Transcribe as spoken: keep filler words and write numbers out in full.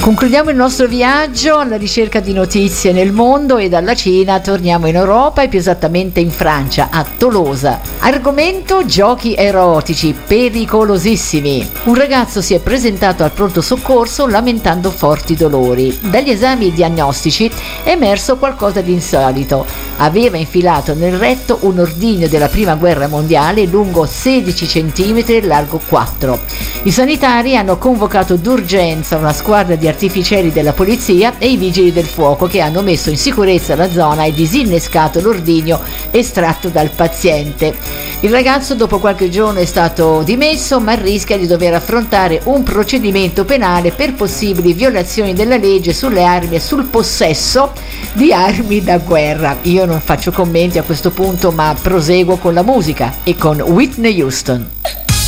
Concludiamo il nostro viaggio alla ricerca di notizie nel mondo e dalla Cina torniamo in Europa e più esattamente in Francia, a Tolosa. Argomento: giochi erotici pericolosissimi. Un ragazzo si è presentato al pronto soccorso lamentando forti dolori. Dagli esami diagnostici è emerso qualcosa di insolito. Aveva infilato nel retto un ordigno della prima guerra mondiale lungo sedici centimetri e largo quattro. I sanitari hanno convocato d'urgenza una squadra di artificieri della polizia e i vigili del fuoco che hanno messo in sicurezza la zona e disinnescato l'ordigno estratto dal paziente. Il ragazzo dopo qualche giorno è stato dimesso, ma rischia di dover affrontare un procedimento penale per possibili violazioni della legge sulle armi e sul possesso di armi da guerra. Io non faccio commenti a questo punto, ma proseguo con la musica e con Whitney Houston.